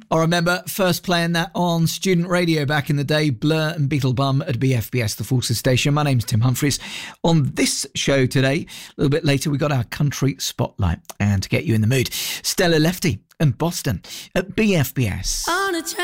I remember first playing that on student radio back in the day, Blur and Beetlebum at BFBS, the Forces Station. My name's Tim Humphries. On this show today, a little bit later, we got our country spotlight. And to get you in the mood, Stella Lefty and Boston at BFBS.